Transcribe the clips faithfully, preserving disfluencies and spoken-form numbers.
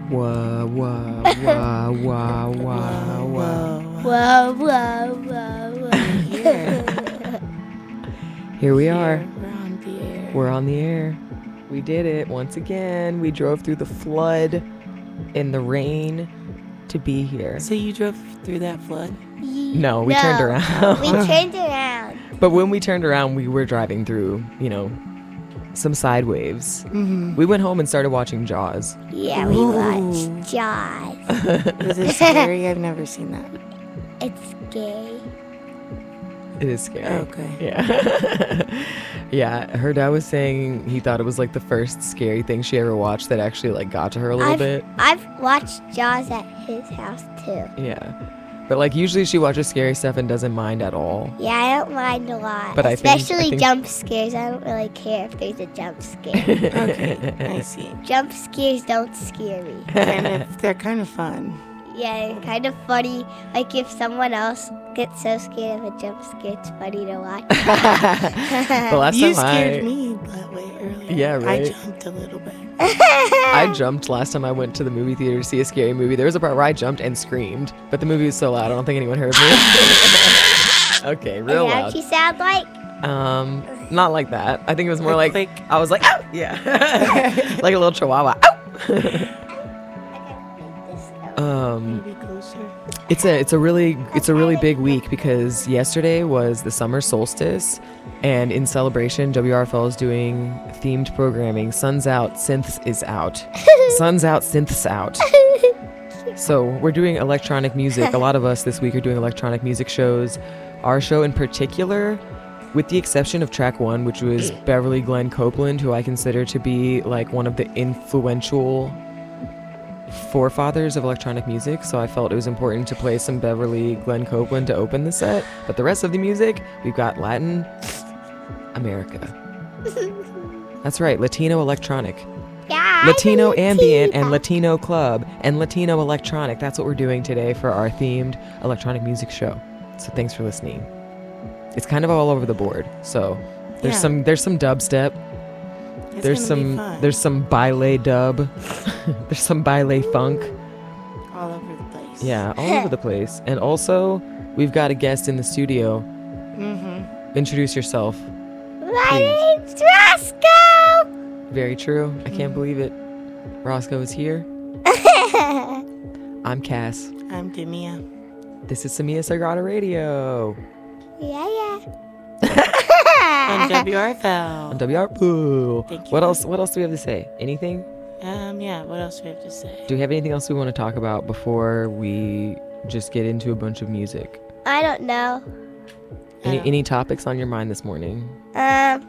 Whoa, whoa, whoa, whoa, whoa, whoa. Whoa, whoa, whoa, whoa. Here. Here we Here, are. We're on the air. We're on the air. We did it once again. We drove through the flood in the rain to be here. So you drove through that flood? No, we turned around. We turned around. But when we turned around, we were driving through, you know, some side waves. Mm-hmm. We went home and started watching Jaws. Yeah, we Ooh. watched Jaws. Was it scary? I've never seen that. It's gay. It is scary. Okay. Yeah. Yeah. Her dad was saying he thought it was like the first scary thing she ever watched that actually like got to her a little I've, bit. I've watched Jaws at his house too. Yeah. But like usually she watches scary stuff and doesn't mind at all. Yeah, I don't mind a lot. But I think- I Especially think- jump scares. I don't really care if there's a jump scare. Okay, I see. Jump scares don't scare me. Kind of, they're kind of fun. Yeah, they're kind of funny. Like if someone else gets so scared of a jump scare, it's funny to watch. The last You time scared I, me that way earlier. Yeah, right? I jumped a little bit. I jumped last time I went to the movie theater to see a scary movie. There was a part where I jumped and screamed, but the movie was so loud I don't think anyone heard me. Okay, real Is that loud. what you sound like? Um, not like that. I think it was more A like quick- I was like, "Ow!" Yeah, like a little chihuahua. Ow! um, Maybe closer. it's a it's a really it's a really big week because yesterday was the summer solstice, and in celebration, W R F L is doing themed programming. Sun's out, synths is out. Sun's out, synths out. So we're doing electronic music. A lot of us this week are doing electronic music shows. Our show in particular, with the exception of track one, which was Beverly Glenn Copeland, who I consider to be like one of the influential forefathers of electronic music. So I felt it was important to play some Beverly Glenn Copeland to open the set. But the rest of the music, we've got Latin America. That's right, Latino electronic. Yeah, Latino I'm ambient Latina. and Latino club and Latino electronic. That's what we're doing today for our themed electronic music show. So thanks for listening. It's kind of all over the board. So there's Yeah. some there's some dubstep. It's There's gonna be some fun. there's some baile dub. There's some baile funk. all over the place. Yeah, all over the place. And also we've got a guest in the studio. Mm-hmm. Introduce yourself. My name's Roscoe. Very true. I can't believe it. Roscoe is here. I'm Cass. I'm Demia. This is Samia Sagrada Radio. Yeah, yeah. On W R F On L. W R Boo. Thank you. What else what else do we have to say? Anything? Um, yeah, what else do we have to say? Do we have anything else we want to talk about before we just get into a bunch of music? I don't know. Any Uh, any topics on your mind this morning? Um,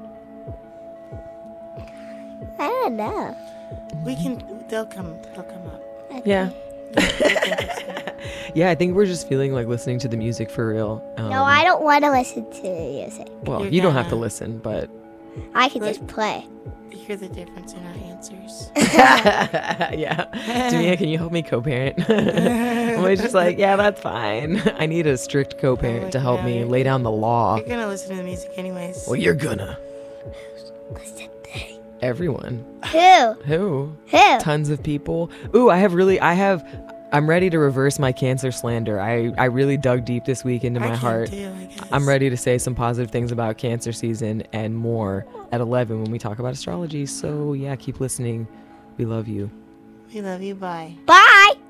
I don't know. We can, they'll come, they'll come up. Yeah. I think it's- Yeah, I think we're just feeling like listening to the music for real. Um, No, I don't want to listen to music. Well, You're you don't have to gonna- listen, but I can But- just play. Hear the difference in our answers. yeah. Jamia, can you help me co-parent? I'm just like, yeah, that's fine. I need a strict co-parent Oh my to help God, me you're- lay down the law. You're gonna listen to the music anyways. Well, you're gonna. Listen. Everyone. Who? Who? Who? Tons of people. Ooh, I have really, I have, I'm ready to reverse my cancer slander. I, I really dug deep this week into I my can heart. too, I guess. I'm ready to say some positive things about cancer season and more at eleven when we talk about astrology. So yeah, keep listening. We love you. We love you. Bye. Bye.